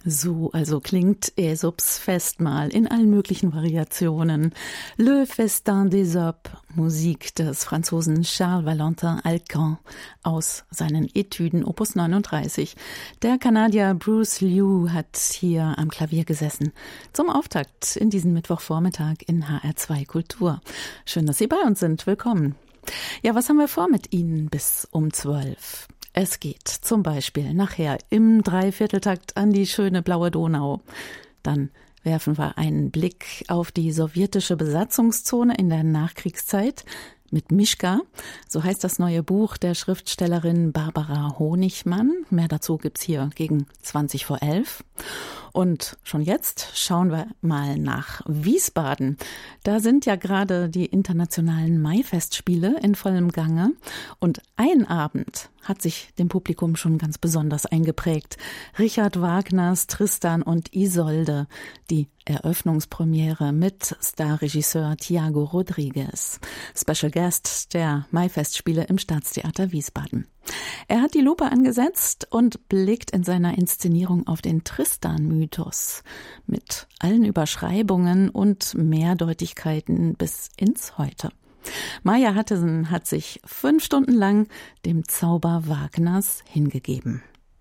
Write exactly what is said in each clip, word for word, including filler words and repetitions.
So also klingt Aesops Festmahl in allen möglichen Variationen. Le Festin d'Ésope, Musik des Franzosen Charles Valentin Alcan aus seinen Etüden Opus neununddreißig. Der Kanadier Bruce Liu hat hier am Klavier gesessen. Zum Auftakt in diesen Mittwochvormittag in H R zwei Kultur. Schön, dass Sie bei uns sind. Willkommen. Ja, was haben wir vor mit Ihnen bis um zwölf? Es geht zum Beispiel nachher im Dreivierteltakt an die schöne blaue Donau. Dann werfen wir einen Blick auf die sowjetische Besatzungszone in der Nachkriegszeit mit Mischka. So heißt das neue Buch der Schriftstellerin Barbara Honigmann. Mehr dazu gibt's hier gegen zwanzig vor elf. Und schon jetzt schauen wir mal nach Wiesbaden. Da sind ja gerade die internationalen Maifestspiele in vollem Gange. Und ein Abend hat sich dem Publikum schon ganz besonders eingeprägt. Richard Wagners Tristan und Isolde, die Eröffnungspremiere mit Starregisseur Thiago Rodriguez. Special Guest der Maifestspiele im Staatstheater Wiesbaden. Er hat die Lupe angesetzt und blickt in seiner Inszenierung auf den Tristan-Mythos mit allen Überschreibungen und Mehrdeutigkeiten bis ins Heute. Maja Hattesen hat sich fünf Stunden lang dem Zauber Wagners hingegeben.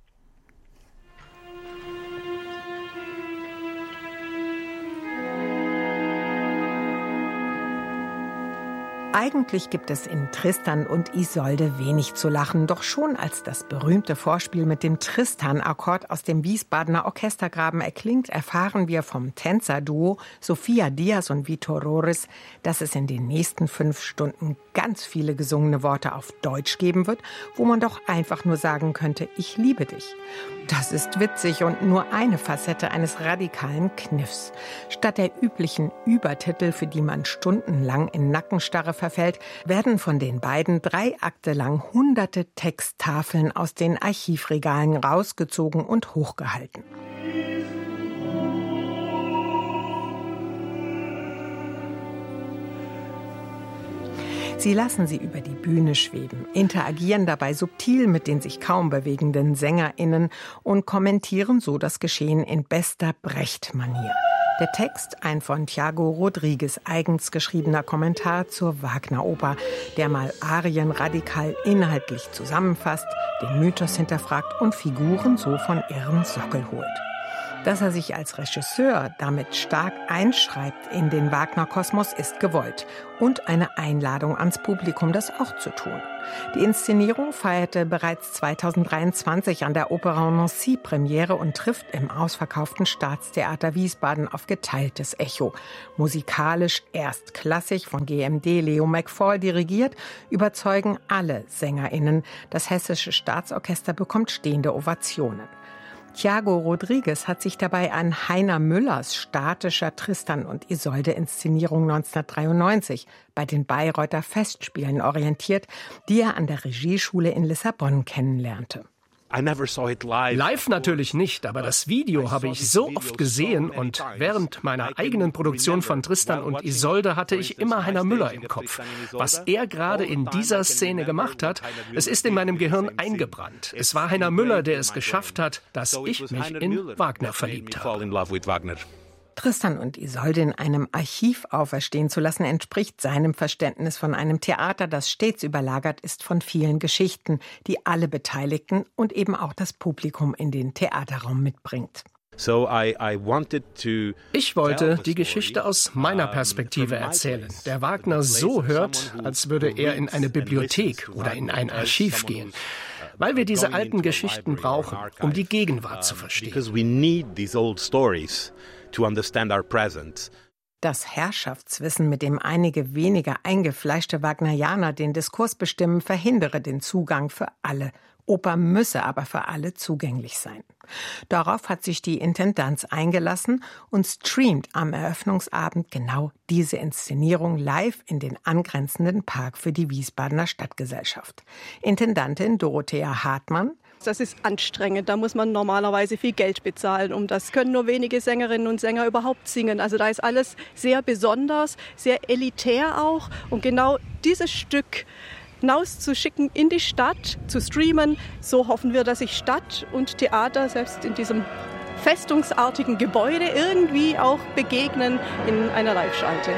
Eigentlich gibt es in Tristan und Isolde wenig zu lachen, doch schon als das berühmte Vorspiel mit dem Tristan-Akkord aus dem Wiesbadener Orchestergraben erklingt, erfahren wir vom Tänzerduo Sophia Diaz und Vitor Rohres, dass es in den nächsten fünf Stunden ganz viele gesungene Worte auf Deutsch geben wird, wo man doch einfach nur sagen könnte, ich liebe dich. Das ist witzig und nur eine Facette eines radikalen Kniffs. Statt der üblichen Übertitel, für die man stundenlang in Nackenstarre verfällt, werden von den beiden drei Akte lang hunderte Texttafeln aus den Archivregalen rausgezogen und hochgehalten. Sie lassen sie über die Bühne schweben, interagieren dabei subtil mit den sich kaum bewegenden SängerInnen und kommentieren so das Geschehen in bester Brecht-Manier. Der Text, ein von Thiago Rodriguez eigens geschriebener Kommentar zur Wagner-Oper, der mal Arien radikal inhaltlich zusammenfasst, den Mythos hinterfragt und Figuren so von ihrem Sockel holt. Dass er sich als Regisseur damit stark einschreibt in den Wagner-Kosmos, ist gewollt und eine Einladung ans Publikum, das auch zu tun. Die Inszenierung feierte bereits zweitausenddreiundzwanzig an der Opéra Nancy Premiere und trifft im ausverkauften Staatstheater Wiesbaden auf geteiltes Echo. Musikalisch erstklassig von G M D Leo McFall dirigiert, überzeugen alle SängerInnen. Das Hessische Staatsorchester bekommt stehende Ovationen. Thiago Rodriguez hat sich dabei an Heiner Müllers statischer Tristan und Isolde-Inszenierung neunzehnhundertdreiundneunzig bei den Bayreuther Festspielen orientiert, die er an der Regieschule in Lissabon kennenlernte. Live natürlich nicht, aber das Video habe ich so oft gesehen und während meiner eigenen Produktion von Tristan und Isolde hatte ich immer Heiner Müller im Kopf. Was er gerade in dieser Szene gemacht hat, es ist in meinem Gehirn eingebrannt. Es war Heiner Müller, der es geschafft hat, dass ich mich in Wagner verliebt habe. Tristan und Isolde in einem Archiv auferstehen zu lassen, entspricht seinem Verständnis von einem Theater, das stets überlagert ist von vielen Geschichten, die alle Beteiligten und eben auch das Publikum in den Theaterraum mitbringt. Ich wollte die Geschichte aus meiner Perspektive erzählen, der Wagner so hört, als würde er in eine Bibliothek oder in ein Archiv gehen, weil wir diese alten Geschichten brauchen, um die Gegenwart zu verstehen. Das Herrschaftswissen, mit dem einige wenige eingefleischte Wagnerianer den Diskurs bestimmen, verhindere den Zugang für alle. Oper müsse aber für alle zugänglich sein. Darauf hat sich die Intendanz eingelassen und streamt am Eröffnungsabend genau diese Inszenierung live in den angrenzenden Park für die Wiesbadener Stadtgesellschaft. Intendantin Dorothea Hartmann: Das ist anstrengend, da muss man normalerweise viel Geld bezahlen. Um das können nur wenige Sängerinnen und Sänger überhaupt singen. Also da ist alles sehr besonders, sehr elitär auch. Und genau dieses Stück hinauszuschicken in die Stadt, zu streamen, so hoffen wir, dass sich Stadt und Theater selbst in diesem festungsartigen Gebäude irgendwie auch begegnen in einer Live-Schalte.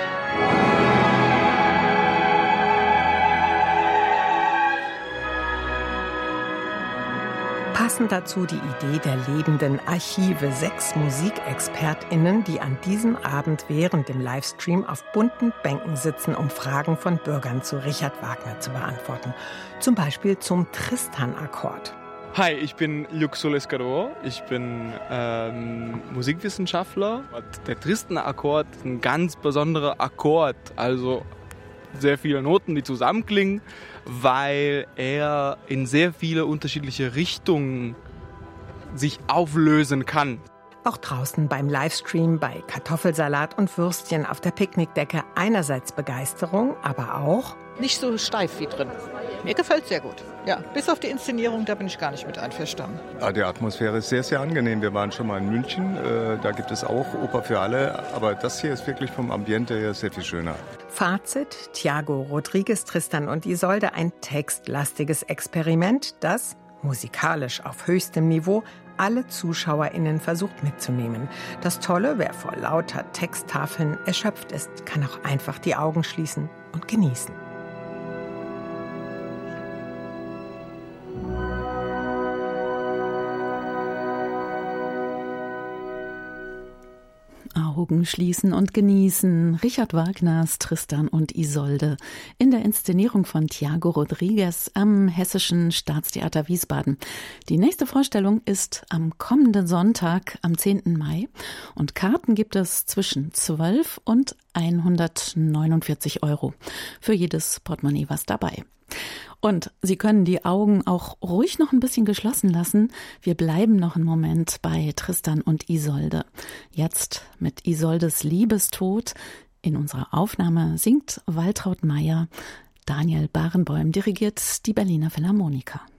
Passend dazu die Idee der lebenden Archive, sechs MusikexpertInnen, die an diesem Abend während dem Livestream auf bunten Bänken sitzen, um Fragen von Bürgern zu Richard Wagner zu beantworten. Zum Beispiel zum Tristan-Akkord. Hi, ich bin Luc Solescaro, ich bin ähm, Musikwissenschaftler. Der Tristan-Akkord ist ein ganz besonderer Akkord, also sehr viele Noten, die zusammenklingen, weil er in sehr viele unterschiedliche Richtungen sich auflösen kann. Auch draußen beim Livestream bei Kartoffelsalat und Würstchen auf der Picknickdecke einerseits Begeisterung, aber auch nicht so steif wie drin. Mir gefällt sehr gut. Ja, bis auf die Inszenierung, da bin ich gar nicht mit einverstanden. Ja, die Atmosphäre ist sehr, sehr angenehm. Wir waren schon mal in München, äh, da gibt es auch Oper für alle, aber das hier ist wirklich vom Ambiente her sehr viel schöner. Fazit: Thiago Rodriguez, Tristan und Isolde, ein textlastiges Experiment, das musikalisch auf höchstem Niveau alle ZuschauerInnen versucht mitzunehmen. Das Tolle, wer vor lauter Texttafeln erschöpft ist, kann auch einfach die Augen schließen und genießen. Augen schließen und genießen. Richard Wagners Tristan und Isolde in der Inszenierung von Thiago Rodriguez am Hessischen Staatstheater Wiesbaden. Die nächste Vorstellung ist am kommenden Sonntag, am zehnten Mai. Und Karten gibt es zwischen zwölf und hundertneunundvierzig Euro. Für jedes Portemonnaie was dabei. Und Sie können die Augen auch ruhig noch ein bisschen geschlossen lassen. Wir bleiben noch einen Moment bei Tristan und Isolde. Jetzt mit Isoldes Liebestod. In unserer Aufnahme singt Waltraud Mayer. Daniel Barenboim dirigiert die Berliner Philharmoniker.